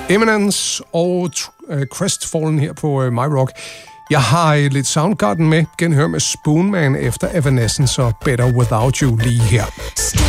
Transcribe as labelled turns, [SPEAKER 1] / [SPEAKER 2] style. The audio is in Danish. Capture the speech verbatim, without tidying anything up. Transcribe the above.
[SPEAKER 1] Eminence og uh, Crestfallen her på uh, My Rock. Jeg har uh, lidt Soundgarden med. Genhør med Spoonman efter Evanescence og Better Without You lige her.